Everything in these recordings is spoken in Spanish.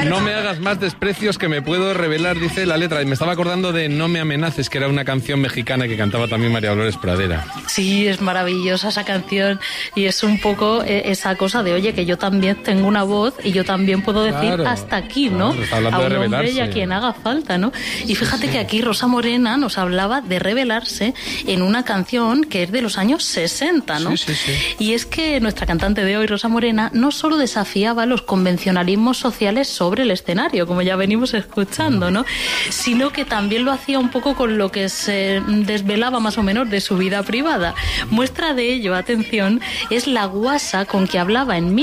No me hagas más desprecios que me puedo revelar, dice la letra. Y me estaba acordando de No me amenaces, que era una canción mexicana que cantaba también María Dolores Pradera. Sí, es maravillosa esa canción y es un poco esa cosa de, oye, que yo también tengo una voz y yo también puedo decir hasta aquí, ¿no? Está hablando a un de revelarse. hombre y a quien haga falta, ¿no? Y fíjate que aquí Rosa Morena nos hablaba de revelarse en una canción que es de los años 60, ¿no? Sí. Y es que nuestra cantante de hoy, Rosa Morena, no solo desafiaba los convencionalismos sociales sobre el escenario, como ya venimos escuchando, ¿no? Sino que también lo hacía un poco con lo que se desvelaba más o menos de su vida privada. Muestra de ello, atención, es la guasa con que hablaba en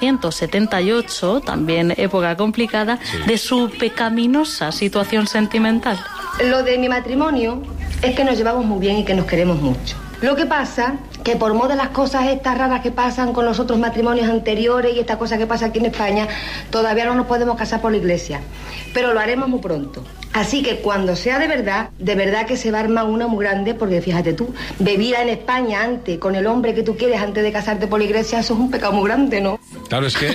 1978, también época complicada, de su pecaminosa situación sentimental. Lo de mi matrimonio es que nos llevamos muy bien y que nos queremos mucho. Lo que pasa que por moda las cosas estas raras que pasan con los otros matrimonios anteriores y esta cosa que pasa aquí en España, todavía no nos podemos casar por la iglesia, pero lo haremos muy pronto. Así que cuando sea de verdad que se va a armar una muy grande, porque fíjate tú, vivir en España antes, con el hombre que tú quieres antes de casarte por la iglesia, eso es un pecado muy grande, ¿no? Claro, es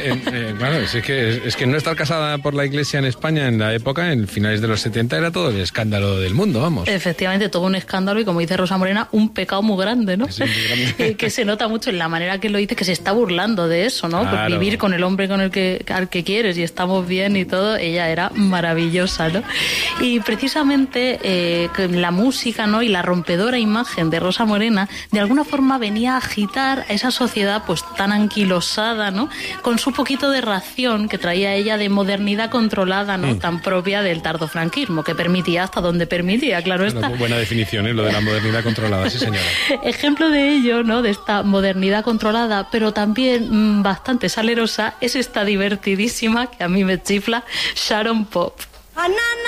que no estar casada por la iglesia en España en la época, en finales de los 70, era todo el escándalo del mundo, vamos. Efectivamente, todo un escándalo y, como dice Rosa Morena, un pecado muy grande, ¿no? Sí, muy grande. Que se nota mucho en la manera que lo dice, que se está burlando de eso, ¿no? Claro. Pues vivir con el hombre al que quieres y estamos bien y todo, ella era maravillosa, ¿no? Y precisamente la música, ¿no? Y la rompedora imagen de Rosa Morena de alguna forma venía a agitar a esa sociedad pues tan anquilosada, ¿no? Con su poquito de ración que traía ella de modernidad controlada, ¿no? Tan propia del tardofranquismo, que permitía hasta donde permitía, claro está. Bueno, buena definición, ¿eh? Lo de la modernidad controlada, sí señora. Ejemplo de ello, ¿no? De esta modernidad controlada, pero también bastante salerosa, es esta divertidísima, que a mí me chifla, Sharon Pop.